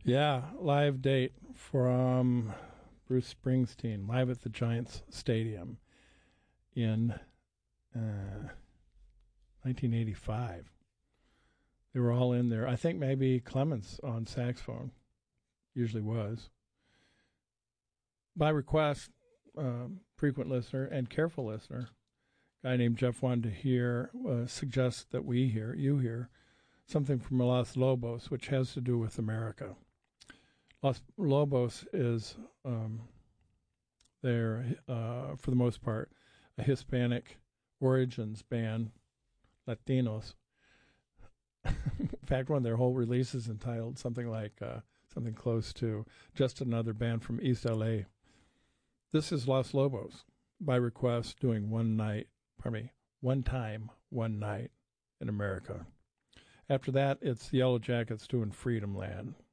Yeah, live date from Bruce Springsteen, live at the Giants Stadium in 1985. They were all in there. I think maybe Clemens on saxophone, usually was. By request, frequent listener and careful listener, a guy named Jeff wanted to hear, suggests that you hear, something from Los Lobos, which has to do with America. Los Lobos is, they're, for the most part, a Hispanic origins band, Latinos. In fact, one of their whole releases entitled something like, something close to Just Another Band from East L.A. This is Los Lobos, by request, doing one time, one night in America. After that, it's the Yellow Jackets doing Freedom Land.